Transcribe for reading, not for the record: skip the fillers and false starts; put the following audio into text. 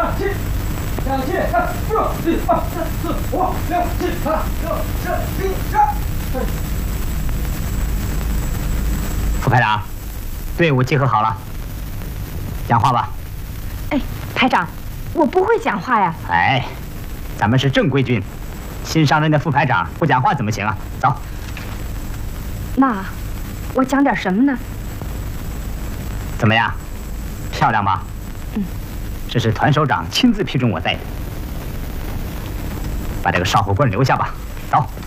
2、7，2、7，看，1、2、3、4、5、6、7、8、9、10、11、12。 副排长，队伍集合好了，讲话吧。 哎，排长，我不会讲话呀。 哎，咱们是正规军，新上任的副排长不讲话怎么行啊？走。 那我讲点什么呢？ 怎么样？漂亮吧？ 嗯。 这是团首长亲自批准我带的，把这个少后棍留下吧。走。